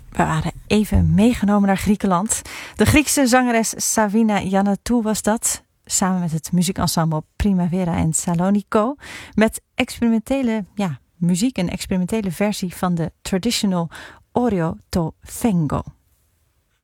We waren even meegenomen naar Griekenland. De Griekse zangeres Savina Giannatou was dat. Samen met het muziekensemble Primavera en Saloniko. Met experimentele muziek, een experimentele versie van de traditional Oreo to Fengo.